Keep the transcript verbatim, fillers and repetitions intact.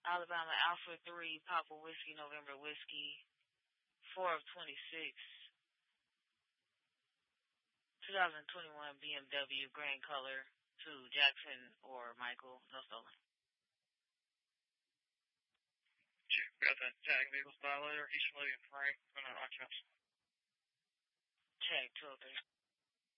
Alabama Alpha three, Papa Whiskey, November Whiskey, four of twenty-six, twenty twenty-one B M W Grand Color to Jackson or Michael, no stolen. Check, got that tag vehicles violator, East William Frank, on our Rock House. Check, two oh three.